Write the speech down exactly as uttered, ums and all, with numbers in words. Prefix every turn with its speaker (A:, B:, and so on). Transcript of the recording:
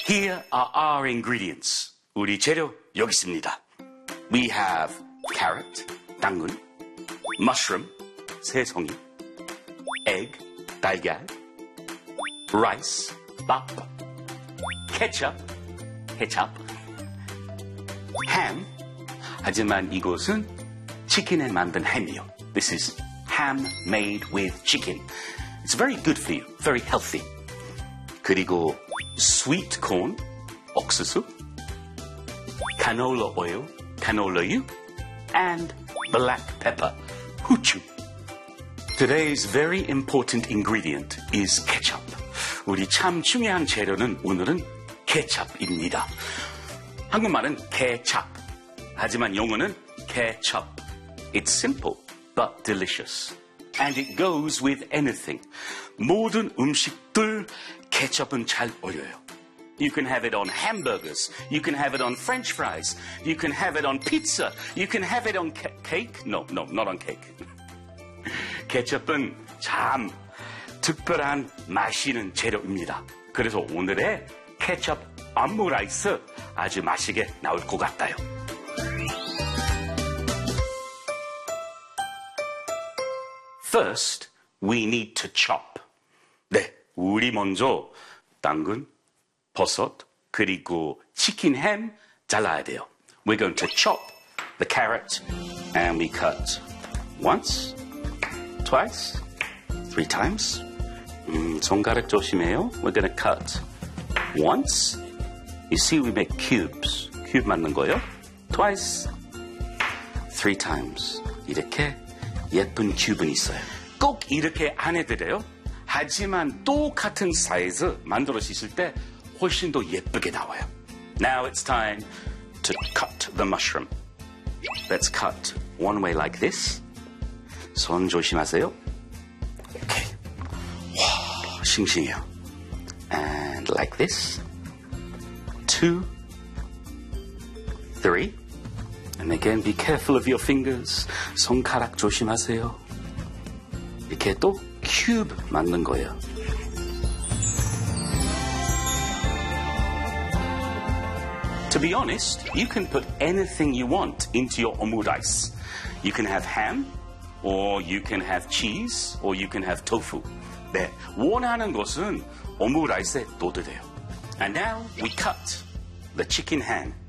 A: Here are our ingredients. 우리 재료 여기 있습니다. We have carrot, 당근, mushroom, 새송이, egg, 달걀, rice, 밥, ketchup, 케찹, ham, 하지만 이것은 치킨에 만든 햄이요. This is ham made with chicken. It's very good for you, very healthy. 그리고 sweet corn, 옥수수, canola oil, canola유, and black pepper, 후추. Today's very important ingredient is ketchup. 우리 참 중요한 재료는 오늘은 케찹입니다. 한국말은 케찹, 하지만 영어는 ketchup. It's simple but delicious. And it goes with anything. 모든 음식들 케첩은 잘 어울려요. You can have it on hamburgers. You can have it on French fries. You can have it on pizza. You can have it on ca- cake. No, no, not on cake. 케첩은 참 특별한 맛있는 재료입니다. 그래서 오늘의 케첩 오므라이스 아주 맛있게 나올 것 같아요. First, we need to chop. 네, 우리 먼저 당근, 버섯, 그리고 치킨 햄 잘라야 돼요. We're going to chop the carrot and we cut once, twice, three times. 음, 손가락 조심해요. We're going to cut once. You see we make cubes. 큐브 만든 거요. Twice, three times. 이렇게 예쁜 큐브는 있어요. 꼭 이렇게 안 해드려요. 하지만 똑같은 사이즈 만들어 주실 때 훨씬 더 예쁘게 나와요. Now it's time to cut the mushroom. Let's cut one way like this. 손 조심하세요. Okay. 와, 싱싱해요. And like this. Two, three. And again, be careful of your fingers. 손가락 조심하세요. 이렇게 또 큐브 만든 거예요. To be honest, you can put anything you want into your omurice. You can have ham, or you can have cheese, or you can have tofu. 네, 원하는 것은 오므라이스에 넣어도 돼요. And now we cut the chicken ham.